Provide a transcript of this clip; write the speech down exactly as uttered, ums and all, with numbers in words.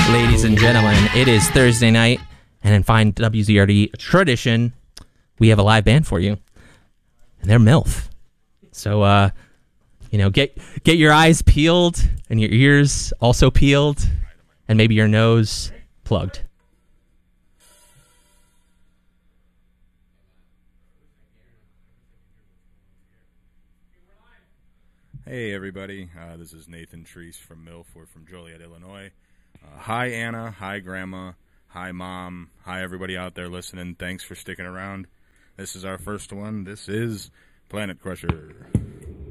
Ladies and gentlemen, it is Thursday night, and in fine W Z R D tradition, we have a live band for you, and they're MILF. So, uh, you know, get get your eyes peeled and your ears also peeled, and maybe your nose plugged. Hey everybody, uh, this is Nathan Treese from MILF. We're from Joliet, Illinois. Uh, hi Anna, hi Grandma, hi Mom, hi everybody out there listening. Thanks for sticking around. This is our first one. This is Planet Crusher.